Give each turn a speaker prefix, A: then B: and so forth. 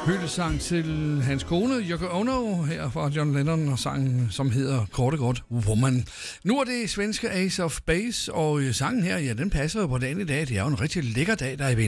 A: hyldesang til hans kone, Yoko Ono, her fra John Lennon, og sangen, som hedder kort og godt Woman. Nu er det svenske Ace of Base, og sangen her, ja, den passer jo på dagen i dag. Det er jo en rigtig lækker dag, der er i vente.